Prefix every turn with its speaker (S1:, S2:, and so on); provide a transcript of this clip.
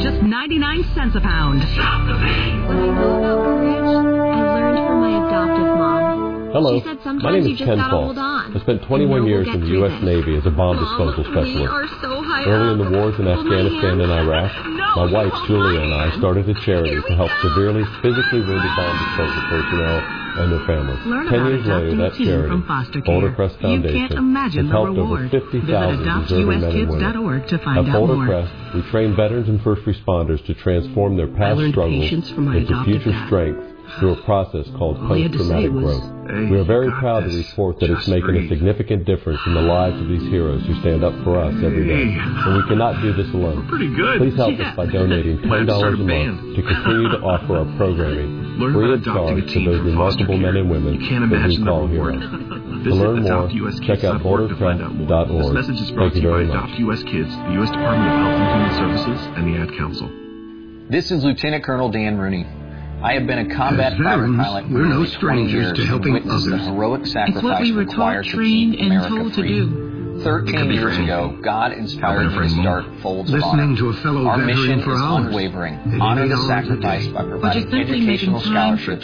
S1: just 99 cents a pound.
S2: Stop the pain.
S3: What I know about courage, I learned from my adoptive mom.
S4: Hello,
S3: She said
S4: my
S3: sometimes
S4: name
S3: you
S4: is
S3: just
S4: Ken
S3: gotta
S4: Paul.
S3: hold on.
S4: I spent 21 years in the U.S. Navy as a bomb disposal
S3: We
S4: specialist.
S3: are so high
S4: Early in
S3: up.
S4: the wars in
S3: Hold my
S4: Afghanistan
S3: hand.
S4: and Iraq, my wife Julia and I started a charity to help severely physically wounded bomb disposal personnel and their families.
S1: Learn
S4: 10
S1: about
S4: years later,
S1: adopting a
S4: that
S1: team
S4: charity,
S1: from foster
S4: Boulder
S1: care.
S4: Crest
S1: You
S4: Foundation,
S1: can't imagine
S4: has
S1: the
S4: helped over
S1: reward.
S4: 50,000 deserving men and women.
S1: AdoptUSKids.org to
S4: At
S1: find out
S4: Boulder
S1: more.
S4: Crest, we train veterans and first responders to transform their
S1: I
S4: past
S1: learned
S4: struggles
S1: patience from my
S4: into
S1: adopted
S4: future
S1: dad.
S4: strength through a process called
S1: All he had to say
S4: post-traumatic
S1: was,
S4: growth.
S2: Hey,
S4: We are very
S2: you got
S4: proud to
S2: this.
S4: report that it's
S2: Just
S4: making a
S2: breathe.
S4: significant difference in the lives of these heroes who stand up for us every day.
S2: Hey.
S4: And we cannot do this alone.
S2: Pretty good.
S4: Please help us by donating
S2: Might have to start
S4: $10
S2: a
S4: a
S2: band.
S4: month to continue to offer our programming
S2: Learn
S4: free
S2: about
S4: of
S2: adopting a
S4: charge to
S2: team
S4: those
S2: from foster
S4: remarkable men
S2: care.
S4: and women
S2: You can't
S4: that we
S2: imagine the
S4: call
S2: reward.
S4: heroes. To
S2: Visit
S4: learn more, check out
S2: AdoptUSKids.org to find out more. This
S4: BoulderCrest.org.
S2: message is brought
S4: Thank
S2: to
S4: you
S2: you by
S4: very much.
S2: Adopt US Kids, the U.S. Department of Health and Human Services, and the Ad Council.
S5: This is Lieutenant Colonel Dan Rooney. I have been a combat
S6: As
S5: fighter
S6: veterans,
S5: pilot for
S6: we're no
S5: nearly 20
S6: strangers
S5: years
S6: to helping
S5: and witnessed the
S6: others.
S5: heroic
S1: It's what
S5: sacrifice
S1: we were
S5: required
S1: taught,
S5: to
S1: trained,
S5: keep
S1: and
S5: America
S1: told to
S5: free.
S1: do.
S5: 13
S2: be
S5: years
S2: for
S5: ago, God inspired me to
S2: friend
S5: start Folds of
S6: Listening
S5: Honor.
S6: to a fellow
S5: Our
S6: veteran
S5: mission
S6: for
S5: is
S6: hours.
S5: unwavering.
S6: At
S5: Honor
S6: any
S5: the
S6: hour of the
S5: sacrifice
S6: day.
S5: by
S1: But
S5: providing
S1: just simply making
S5: educational
S1: time for
S5: scholarships